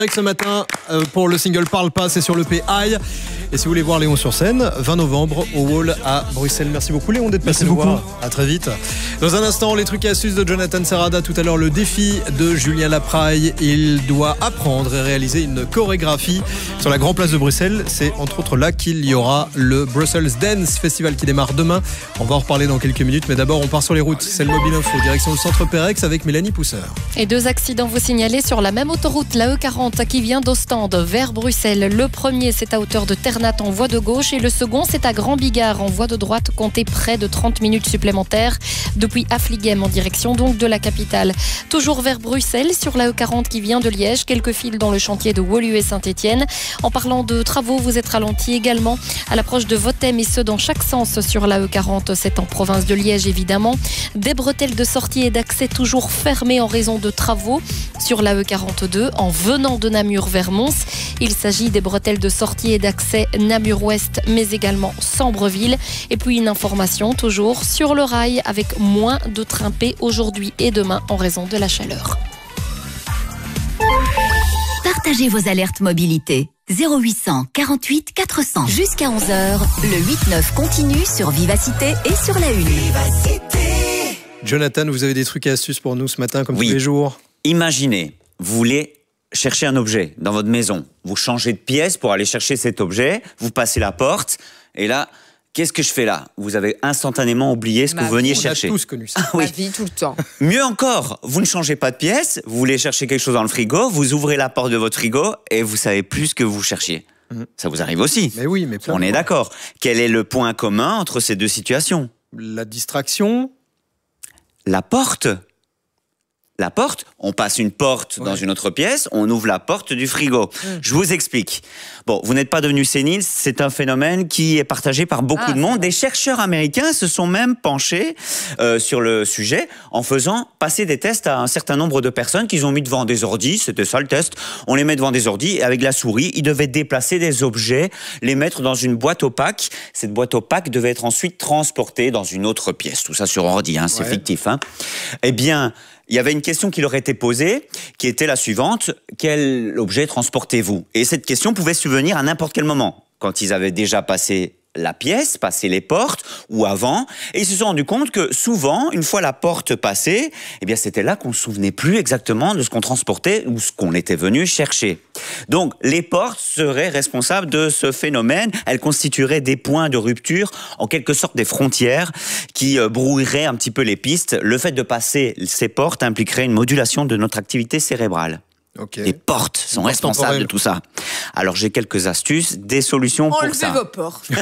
Ce matin, pour le single Parle pas, c'est sur le PI. Et si vous voulez voir Léon sur scène, 20 novembre au Wall à Bruxelles. Merci beaucoup Léon d'être passé nous voir. À très vite. Dans un instant, les trucs et astuces de Jonathan Serrada. Tout à l'heure, le défi de Julien Lapraille. Il doit apprendre et réaliser une chorégraphie sur la grande place de Bruxelles. C'est entre autres là qu'il y aura le Brussels Dance Festival qui démarre demain. On va en reparler dans quelques minutes. Mais d'abord, on part sur les routes. C'est le Mobile Info, direction le centre Pérex avec Mélanie Pousseur. Et 2 accidents vous signalez sur la même autoroute, la E40 qui vient d'Ostende vers Bruxelles. Le premier, c'est à hauteur de Ternat en voie de gauche et le second, c'est à Grand Bigard en voie de droite. Comptez près de 30 minutes supplémentaires depuis Affligem en direction donc de la capitale. Toujours vers Bruxelles sur la E40 qui vient de Liège. Quelques files dans le chantier de Woluwe et Saint-Étienne. En parlant de travaux, vous êtes ralenti également à l'approche de Votem et ce dans chaque sens sur la E40. C'est en province de Liège évidemment. Des bretelles de sortie et d'accès toujours fermées en raison de travaux sur la E42 en venant de Namur vers Mons. Il s'agit des bretelles de sortie et d'accès Namur-Ouest, mais également Sambreville. Et puis une information toujours sur le rail avec moins de trains P aujourd'hui et demain en raison de la chaleur. Partagez vos alertes mobilité. 0800 48 400. Jusqu'à 11h, le 8-9 continue sur Vivacité et sur la Une. Jonathan, vous avez des trucs et astuces pour nous ce matin comme tous les jours? Imaginez, vous voulez chercher un objet dans votre maison. Vous changez de pièce pour aller chercher cet objet, vous passez la porte, et là, qu'est-ce que je fais là? Vous avez instantanément oublié ce que vous veniez chercher. On a tous connu ça. Oui. Ma vie, tout le temps. Mieux encore, vous ne changez pas de pièce, vous voulez chercher quelque chose dans le frigo, vous ouvrez la porte de votre frigo, et vous savez plus ce que vous cherchiez. Ça vous arrive aussi. Mais oui, mais plein on est d'accord. Quel est le point commun entre ces deux situations? La distraction. La porte. La porte, on passe une porte dans une autre pièce, on ouvre la porte du frigo. Je vous explique. Bon, vous n'êtes pas devenu sénile, c'est un phénomène qui est partagé par beaucoup de monde. Des chercheurs américains se sont même penchés sur le sujet en faisant passer des tests à un certain nombre de personnes qu'ils ont mis devant des ordis. C'était ça le test. On les met devant des ordis et avec la souris, ils devaient déplacer des objets, les mettre dans une boîte opaque. Cette boîte opaque devait être ensuite transportée dans une autre pièce. Tout ça sur ordi, hein, c'est fictif. Hein. Eh bien, il y avait une question qui leur était posée, qui était la suivante. Quel objet transportez-vous? Et cette question pouvait subvenir à n'importe quel moment. Quand ils avaient déjà passé la pièce, passé les portes, ou avant. Et ils se sont rendus compte que souvent, une fois la porte passée, eh bien, c'était là qu'on ne se souvenait plus exactement de ce qu'on transportait ou ce qu'on était venu chercher. Donc, les portes seraient responsables de ce phénomène. Elles constitueraient des points de rupture, en quelque sorte des frontières, qui brouilleraient un petit peu les pistes. Le fait de passer ces portes impliquerait une modulation de notre activité cérébrale. Les portes sont responsables de tout ça. Alors j'ai quelques astuces, des solutions pour ça. Enlevez vos portes.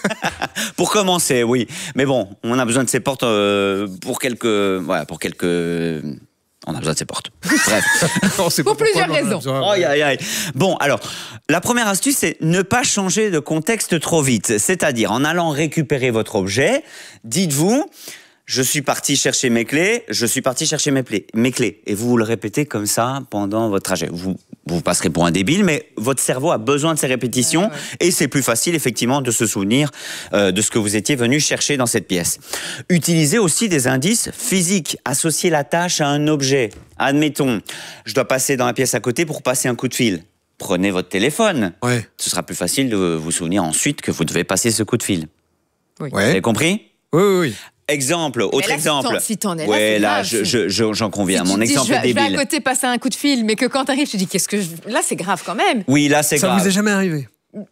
Pour commencer, oui. Mais bon, on a besoin de ces portes pour quelques... Voilà, pour quelques... On a besoin de ces portes. Bref. Pour plusieurs raisons. Aïe, aïe, aïe. Bon, alors, la première astuce, c'est ne pas changer de contexte trop vite. C'est-à-dire, en allant récupérer votre objet, dites-vous... Je suis parti chercher mes clés, je suis parti chercher mes clés. Et vous le répétez comme ça pendant votre trajet. Vous passerez pour un débile, mais votre cerveau a besoin de ces répétitions et c'est plus facile effectivement de se souvenir de ce que vous étiez venu chercher dans cette pièce. Utilisez aussi des indices physiques. Associez la tâche à un objet. Admettons, je dois passer dans la pièce à côté pour passer un coup de fil. Prenez votre téléphone. Ce sera plus facile de vous souvenir ensuite que vous devez passer ce coup de fil. Vous avez compris? Oui. Exemple, autre exemple. Si t'en es là, j'en conviens. Mon exemple est débile. Je vais à côté passer un coup de fil, mais que quand t'arrives, je te dis là, c'est grave quand même. Oui, là, c'est grave. Ça vous est jamais arrivé?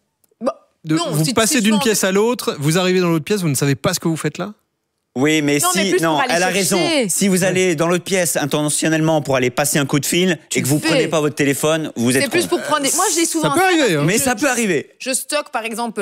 Vous passez d'une pièce à l'autre, vous arrivez dans l'autre pièce, vous ne savez pas ce que vous faites là? Oui, mais elle a raison. Si vous allez dans l'autre pièce intentionnellement pour aller passer un coup de fil et que vous prenez pas votre téléphone, vous êtes. C'est plus pour prendre. Moi, j'ai souvent. Ça peut arriver, hein. Mais ça peut arriver. Je stocke, par exemple,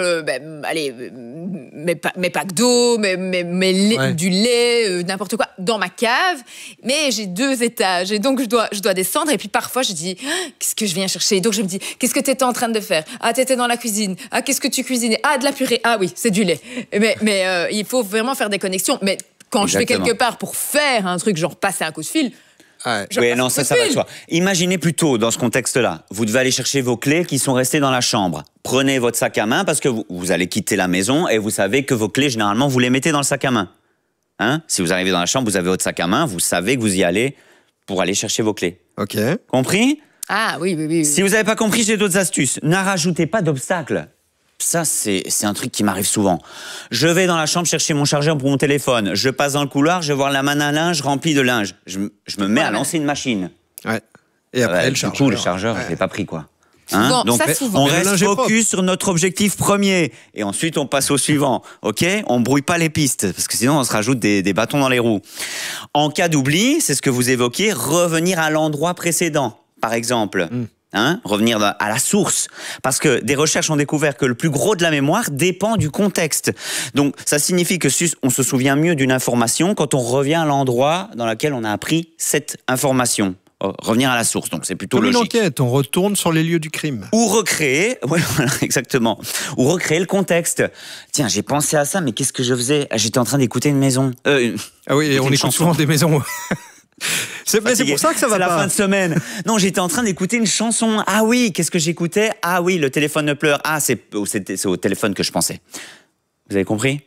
mes packs d'eau, du lait, n'importe quoi, dans ma cave. Mais j'ai 2 étages et donc je dois descendre. Et puis parfois, je dis, qu'est-ce que je viens chercher? Donc je me dis, qu'est-ce que t'étais en train de faire? Ah, t'étais dans la cuisine. Ah, qu'est-ce que tu cuisinais? Ah, de la purée. Ah oui, c'est du lait. Mais il faut vraiment faire des connexions. Mais quand je vais quelque part pour faire un truc, genre passer un coup de fil, oui, non, ça va de soi. Imaginez plutôt dans ce contexte-là, vous devez aller chercher vos clés qui sont restées dans la chambre. Prenez votre sac à main parce que vous allez quitter la maison et vous savez que vos clés, généralement, vous les mettez dans le sac à main. Hein? Si vous arrivez dans la chambre, vous avez votre sac à main, vous savez que vous y allez pour aller chercher vos clés. Ok. Compris? Ah oui. Si vous n'avez pas compris, j'ai d'autres astuces. Ne rajoutez pas d'obstacles. Ça, c'est un truc qui m'arrive souvent. Je vais dans la chambre chercher mon chargeur pour mon téléphone. Je passe dans le couloir, je vais voir la manne à linge remplie de linge. Je me mets à lancer une machine. Ouais. Et après, du coup, le chargeur, je l'ai pas pris, quoi. Hein? Souvent, donc, ça, souvent. on reste focus sur notre objectif premier. Et ensuite, on passe au suivant. OK? On brouille pas les pistes. Parce que sinon, on se rajoute des bâtons dans les roues. En cas d'oubli, c'est ce que vous évoquiez, revenir à l'endroit précédent, par exemple. Hein, revenir à la source. Parce que des recherches ont découvert que le plus gros de la mémoire dépend du contexte. Donc, ça signifie que on se souvient mieux d'une information quand on revient à l'endroit dans lequel on a appris cette information. Revenir à la source, donc c'est plutôt logique. Comme une enquête, on retourne sur les lieux du crime. Ou recréer, ouais, voilà, exactement. Ou recréer le contexte. Tiens, j'ai pensé à ça, mais qu'est-ce que je faisais? J'étais en train d'écouter une maison. Ah oui, on écoute souvent des maisons. C'est pour ça que ça va pas. C'est la fin de semaine. Non, j'étais en train d'écouter une chanson. Ah oui, qu'est-ce que j'écoutais? Ah oui, le téléphone pleure. Ah, c'est au téléphone que je pensais. Vous avez compris?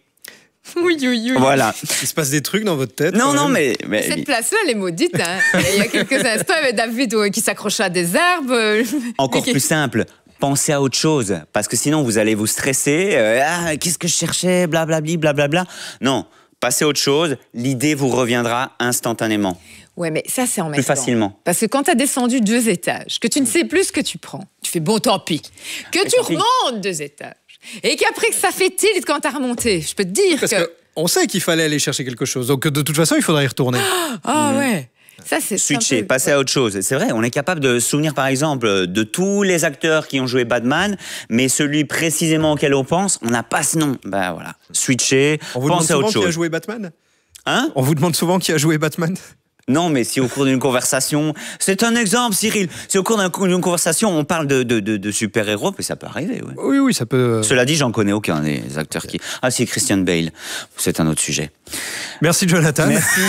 Oui. Voilà. Il se passe des trucs dans votre tête. Non, mais cette place-là, elle est maudite. Hein. Il y a quelques instants, il y avait David qui s'accrochait à des arbres. Encore plus simple. Pensez à autre chose, parce que sinon vous allez vous stresser. Qu'est-ce que je cherchais? Blablabli, blablabla. Non, passez à autre chose. L'idée vous reviendra instantanément. Ouais, mais ça, c'est en même plus facilement. Parce que quand tu as descendu 2 étages, que tu ne sais plus ce que tu prends, tu fais bon, tant pis. Que tu remontes 2 étages. Et qu'après que ça fait tilt quand tu as remonté, je peux te dire que... On sait qu'il fallait aller chercher quelque chose. Donc, de toute façon, il faudrait y retourner. Ouais. Ça, c'est switcher, passer à autre chose. C'est vrai, on est capable de se souvenir, par exemple, de tous les acteurs qui ont joué Batman, mais celui précisément auquel on pense, on n'a pas ce nom. Ben voilà, switcher, penser à autre chose. On vous demande souvent qui a joué Batman? Hein? On vous demande souvent qui a joué Batman? Non, mais si au cours d'une conversation... C'est un exemple, Cyril. Si au cours d'une conversation, on parle de super-héros, puis ça peut arriver. Ouais. Oui, ça peut... Cela dit, j'en connais aucun des acteurs qui... Ah si, Christian Bale. C'est un autre sujet. Merci, Jonathan. Merci.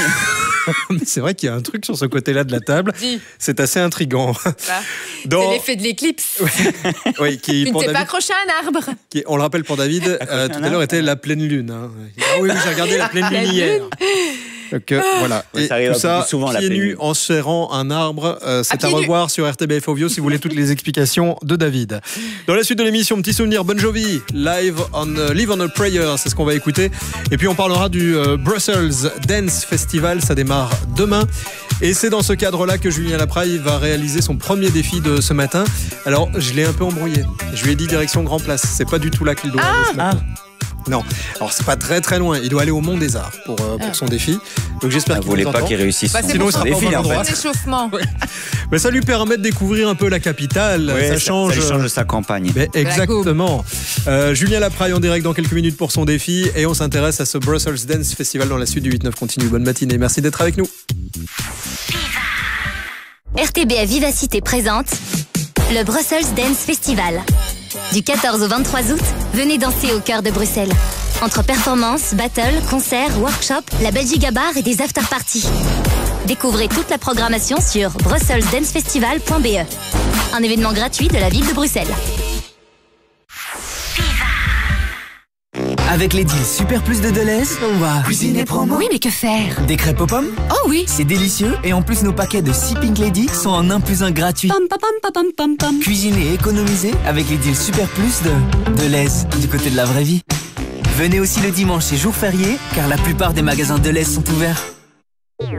C'est vrai qu'il y a un truc sur ce côté-là de la table. C'est assez intriguant. C'est l'effet de l'éclipse. Oui, qui, tu ne t'es pas accroché à un arbre. On le rappelle pour David, tout à l'heure était la pleine lune. Hein. Ah oui, j'ai regardé la pleine lune hier. Donc voilà. Et ça arrive tout ça, souvent, pieds nus en serrant un arbre, c'est à revoir sur RTBF Ovio si vous voulez toutes les explications de David. Dans la suite de l'émission, petit souvenir Bon Jovi, Live on a Prayer, c'est ce qu'on va écouter. Et puis on parlera du Brussels Dance Festival, ça démarre demain. Et c'est dans ce cadre-là que Julien Lapraille va réaliser son premier défi de ce matin. Alors, je l'ai un peu embrouillé. Je lui ai dit direction Grand Place. C'est pas du tout là qu'il doit aller ce matin. Non, alors c'est pas très très loin. Il doit aller au Mont des Arts pour son défi. Donc j'espère qu'il voulait pas qu'il réussisse. Sinon, son défi en fait. Échauffement. Ouais. Mais ça lui permet de découvrir un peu la capitale. Ouais, ça change de sa campagne. Mais exactement. Julien Lapraille en direct dans quelques minutes pour son défi et on s'intéresse à ce Brussels Dance Festival dans la suite du 8-9 continue. Bonne matinée. Merci d'être avec nous. RTBF Vivacité présente le Brussels Dance Festival. Du 14 au 23 août, venez danser au cœur de Bruxelles. Entre performances, battles, concerts, workshops, la Belgique à bar et des after-parties. Découvrez toute la programmation sur brusselsdancefestival.be. Un événement gratuit de la ville de Bruxelles. Avec les deals Super Plus de Deleuze, on va cuisiner promo. Oui, mais que faire? Des crêpes aux pommes? Oh oui! C'est délicieux et en plus nos paquets de 6 Pink Lady sont en 1 + 1 gratuit. Cuisiner et économiser avec les deals Super Plus de Deleuze, du côté de la vraie vie. Venez aussi le dimanche et jour férié, car la plupart des magasins Deleuze sont ouverts.